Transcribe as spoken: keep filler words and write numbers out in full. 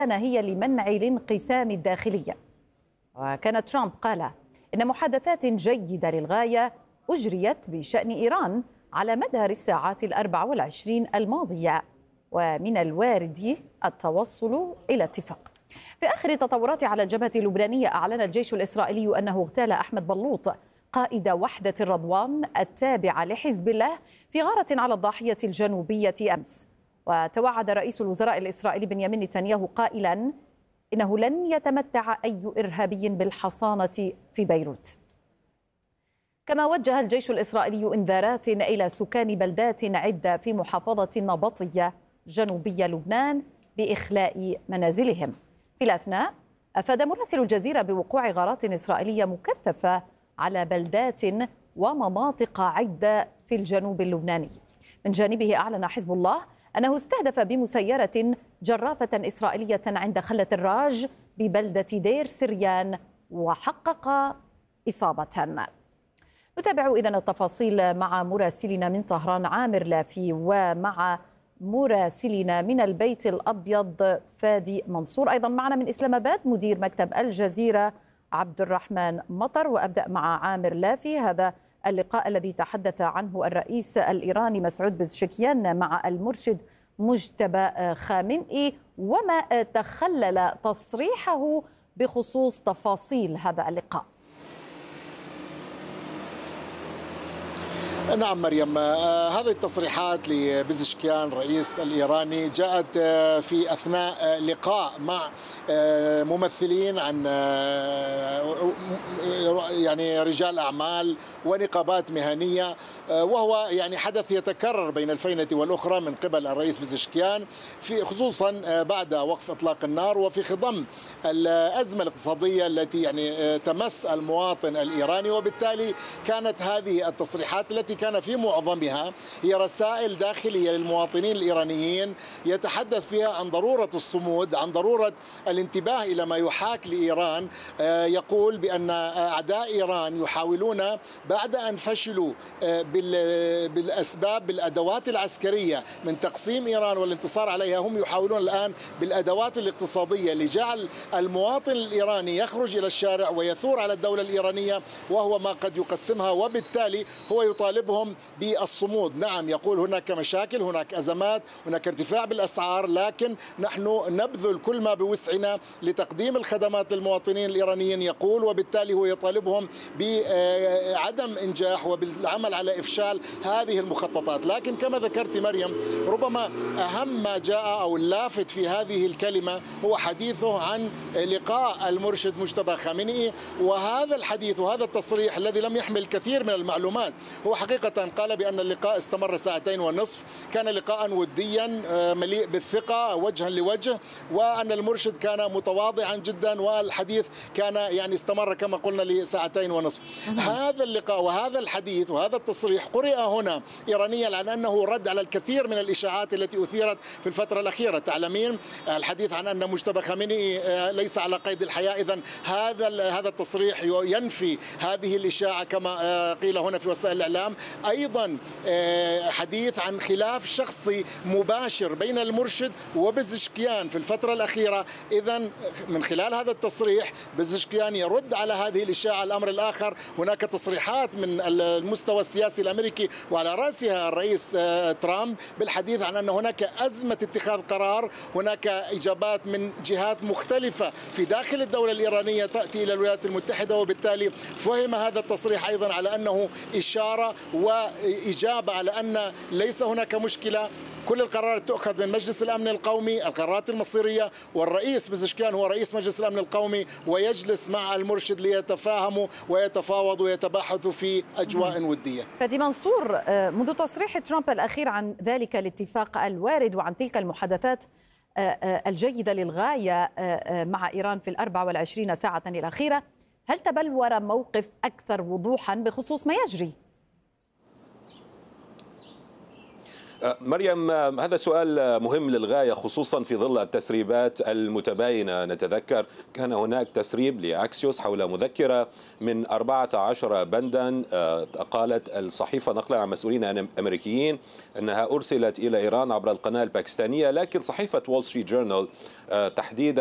هي لمنع الانقسام الداخلي. وكان ترامب قال إن محادثات جيدة للغاية أجريت بشأن إيران على مدار الساعات الأربع والعشرين الماضية، ومن الوارد التوصل إلى اتفاق. في آخر التطورات على الجبهة اللبنانية، أعلن الجيش الإسرائيلي أنه اغتال أحمد بلوط قائد وحدة الرضوان التابعة لحزب الله في غارة على الضاحية الجنوبية أمس. وتوعد رئيس الوزراء الإسرائيلي بنيامين نتنياهو قائلا إنه لن يتمتع أي إرهابي بالحصانة في بيروت. كما وجه الجيش الإسرائيلي إنذارات إلى سكان بلدات عدة في محافظة النبطية جنوبي لبنان بإخلاء منازلهم. في الأثناء أفاد مراسل الجزيرة بوقوع غارات إسرائيلية مكثفة على بلدات ومناطق عدة في الجنوب اللبناني. من جانبه أعلن حزب الله أنه استهدف بمسيرة جرافة إسرائيلية عند خلة الراج ببلدة دير سريان وحقق إصابة. نتابع إذن التفاصيل مع مراسلنا من طهران عامر لافي، ومع مراسلنا من البيت الأبيض فادي منصور، أيضا معنا من إسلام آباد مدير مكتب الجزيرة عبد الرحمن مطر. وأبدأ مع عامر لافي. هذا اللقاء الذي تحدث عنه الرئيس الإيراني مسعود بزشكيان مع المرشد مجتبى خامنئي، وما تخلل تصريحه بخصوص تفاصيل هذا اللقاء. نعم مريم، هذه التصريحات لبزشكيان الرئيس الإيراني جاءت في أثناء لقاء مع ممثلين عن يعني رجال أعمال ونقابات مهنية، وهو يعني حدث يتكرر بين الفينة والأخرى من قبل الرئيس بزشكيان، في خصوصا بعد وقف إطلاق النار وفي خضم الأزمة الاقتصادية التي يعني تمس المواطن الإيراني. وبالتالي كانت هذه التصريحات التي كان في معظمها هي رسائل داخلية للمواطنين الإيرانيين يتحدث فيها عن ضرورة الصمود، عن ضرورة الانتباه إلى ما يحاك لإيران. يقول بأن أعداء إيران يحاولون بعد أن فشلوا بالأسباب بالأدوات العسكرية من تقسيم إيران والانتصار عليها، هم يحاولون الآن بالأدوات الاقتصادية لجعل المواطن الإيراني يخرج إلى الشارع ويثور على الدولة الإيرانية وهو ما قد يقسمها، وبالتالي هو يطالبهم بالصمود. نعم، يقول هناك مشاكل، هناك أزمات، هناك ارتفاع بالأسعار، لكن نحن نبذل كل ما بوسعنا لتقديم الخدمات للمواطنين الإيرانيين، يقول، وبالتالي هو يطالبهم بعدم إنجاح وبالعمل على إفشال هذه المخططات. لكن كما ذكرت مريم، ربما أهم ما جاء أو اللافت في هذه الكلمة هو حديثه عن لقاء المرشد مجتبى خامنئي، وهذا الحديث وهذا التصريح الذي لم يحمل كثير من المعلومات. هو حقيقة قال بأن اللقاء استمر ساعتين ونصف، كان لقاء وديا مليء بالثقة وجها لوجه، وأن المرشد كان متواضعا جدا، والحديث كان يعني استمر كما قلنا لساعتين ونصف. هذا اللقاء وهذا الحديث وهذا التصريح قرئ هنا إيرانيا على أنه رد على الكثير من الإشاعات التي أثيرت في الفترة الأخيرة. تعلمين الحديث عن أن مجتبى خامنئي ليس على قيد الحياة، إذن هذا هذا التصريح ينفي هذه الإشاعة كما قيل هنا في وسائل الإعلام. أيضا حديث عن خلاف شخصي مباشر بين المرشد وبزشكيان في الفترة الأخيرة. إذن من خلال هذا التصريح بزشكيان يرد على هذه الإشاعة. الأمر الآخر، هناك تصريحات من المستوى السياسي الأمريكي وعلى رأسها الرئيس ترامب بالحديث عن أن هناك أزمة اتخاذ قرار، هناك إجابات من جهات مختلفة في داخل الدولة الإيرانية تأتي إلى الولايات المتحدة، وبالتالي فهم هذا التصريح أيضا على أنه إشارة وإجابة على أن ليس هناك مشكلة، كل القرارات تؤخذ من مجلس الأمن القومي، القرارات المصيرية، والرئيس بزشكيان هو رئيس مجلس الأمن القومي، ويجلس مع المرشد ليتفاهموا ويتفاوضوا ويتباحثوا في أجواء ودية. فادي منصور، منذ تصريح ترامب الأخير عن ذلك الاتفاق الوارد وعن تلك المحادثات الجيدة للغاية مع إيران في الأربع والعشرين ساعة الأخيرة، هل تبلور موقف أكثر وضوحا بخصوص ما يجري؟ مريم، هذا سؤال مهم للغاية، خصوصا في ظل التسريبات المتباينة. نتذكر كان هناك تسريب لأكسيوس حول مذكرة من أربعة عشر بندا، قالت الصحيفة نقلا عن مسؤولين أمريكيين أنها أرسلت إلى إيران عبر القناة الباكستانية، لكن صحيفة وول ستريت جورنال تحديدا